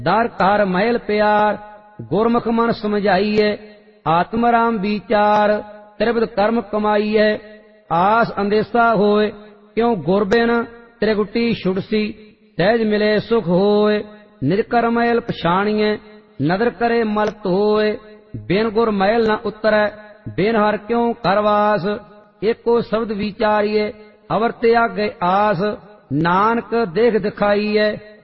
ਦਰ ਘਰ ਮਹਿਲ ਪਿਆਰ, ਗੁਰਮੁਖ ਮਨ ਸਮਝਾਈਐ। ਆਤਮ ਰਾਮ ਵਿਚਾਰ, ਤ੍ਰਿਪਤ ਕਰਮ ਕਮਾਈਐ। ਆਸ ਅੰਦੇਸਾ ਹੋਏ, ਕਿਉ ਗੁਰ ਬਿਨ ਤ੍ਰਿਗੁਟੀ ਛੁਡਸੀ। ਸਹਿਜ ਮਿਲੇ ਸੁਖ ਹੋਏ, ਨਿਜ ਕਰ ਮਹਿਲ ਪਛਾਣੀਐ। ਨਦਰ ਕਰੇ ਮਲ ਧੋਏ, ਬਿਨ ਗੁਰ ਮਹਿਲ ਨ ਉਤਰੈ। ਬਿਨ ਹਰ ਕਿਉ ਕਰਵਾਸ, ਏਕੋ ਸ਼ਬਦ ਵਿਚਾਰੀਏ। ਅਵਰ ਤਿਆਗੇ ਆਸ, ਨਾਨਕ ਦੇਖ ਦਿਖਾਈਐ।